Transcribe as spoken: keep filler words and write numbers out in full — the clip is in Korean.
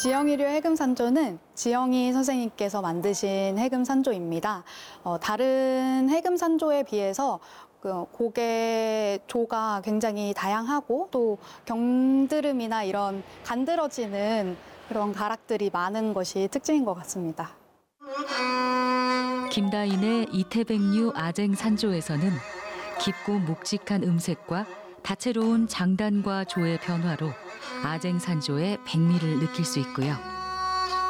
지영이류 해금산조는 지영이 선생님께서 만드신 해금산조입니다. 어, 다른 해금산조에 비해서 그 고개 조가 굉장히 다양하고 또 경드름이나 이런 간드러지는 그런 가락들이 많은 것이 특징인 것 같습니다. 김다인의 이태백류 아쟁산조에서는 깊고 묵직한 음색과 다채로운 장단과 조의 변화로 아쟁산조의 백미를 느낄 수 있고요.